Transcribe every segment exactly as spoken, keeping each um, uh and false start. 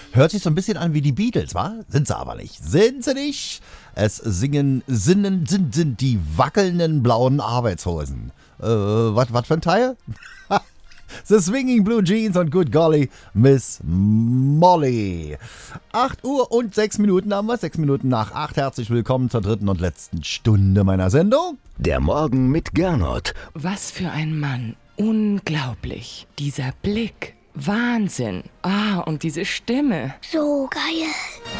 Hört sich so ein bisschen an wie die Beatles, wa? Sind sie aber nicht. Sind sie nicht? Es singen, sinnen, sind, sind die wackelnden blauen Arbeitshosen. Äh, was für ein Teil? The Swinging Blue Jeans und Good Golly, Miss Molly. acht Uhr und sechs Minuten haben wir, sechs Minuten nach acht. Herzlich willkommen zur dritten und letzten Stunde meiner Sendung. Der Morgen mit Gernot. Was für ein Mann. Unglaublich. Dieser Blick. Wahnsinn. Ah, und diese Stimme. So geil.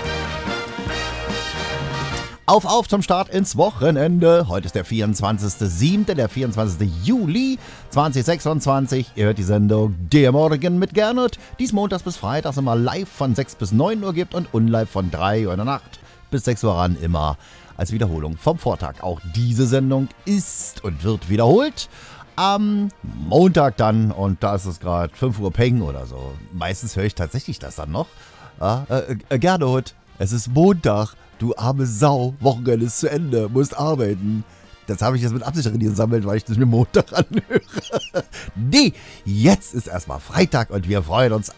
Auf, auf zum Start ins Wochenende. Heute ist der vierundzwanzigster siebter, der vierundzwanzigster Juli zweitausendsechsundzwanzig. Ihr hört die Sendung Der Morgen mit Gernot, die es montags bis freitags immer live von sechs bis neun Uhr gibt und unlive von drei Uhr in der Nacht bis sechs Uhr ran, immer als Wiederholung vom Vortag. Auch diese Sendung ist und wird wiederholt am Montag dann, und da ist es gerade fünf Uhr Peng oder so. Meistens höre ich tatsächlich das dann noch. Ja, äh, äh, Gernot, es ist Montag. Du arme Sau, Wochenende ist zu Ende, musst arbeiten. Das habe ich jetzt mit Absicht gesammelt, weil ich das mir Montag anhöre. Nee, jetzt ist erstmal Freitag und wir freuen uns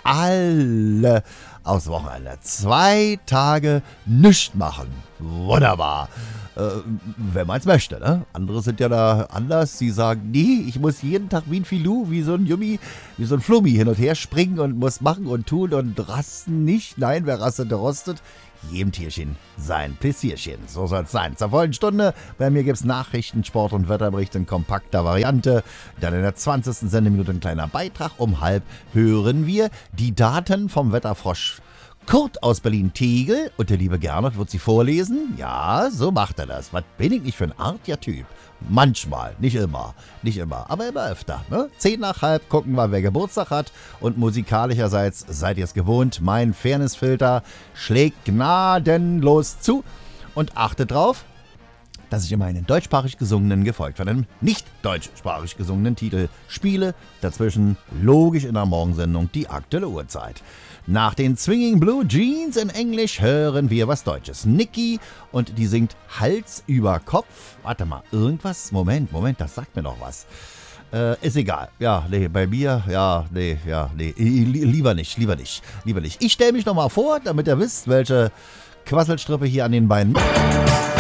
alle aufs Wochenende. Zwei Tage nichts machen. Wunderbar. Äh, wenn man es möchte, ne? Andere sind ja da anders. Sie sagen, nee, ich muss jeden Tag wie ein Filou, wie so ein Yummi, wie so ein Flummi hin und her springen und muss machen und tun und rasten nicht. Nein, wer rastet, der rostet. Jedem Tierchen sein Pläsierchen. So soll es sein. Zur vollen Stunde. Bei mir gibt es Nachrichten, Sport und Wetterbericht in kompakter Variante. Dann in der zwanzigsten Sendeminute ein kleiner Beitrag. Um halb hören wir die Daten vom Wetterfrosch Kurt aus Berlin-Tegel. Und der liebe Gernot wird sie vorlesen. Ja, so macht er das. Was bin ich nicht für ein artiger Typ? Manchmal, nicht immer, nicht immer, aber immer öfter. Ne? Zehn nach halb gucken wir, wer Geburtstag hat. Und musikalischerseits seid ihr es gewohnt, mein Fairnessfilter schlägt gnadenlos zu. Und achtet drauf, dass ich immer einen deutschsprachig gesungenen, gefolgt von einem nicht deutschsprachig gesungenen Titel spiele. Dazwischen logisch in der Morgensendung die aktuelle Uhrzeit. Nach den Swinging Blue Jeans in Englisch hören wir was Deutsches. Niki, und die singt Hals über Kopf. Warte mal, irgendwas? Moment, Moment, das sagt mir doch was. Äh, ist egal. Ja, nee, bei mir, ja, nee, ja, nee, lieber nicht, lieber nicht, lieber nicht. Ich stelle mich nochmal vor, damit ihr wisst, welche Quasselstrippe hier an den Beinen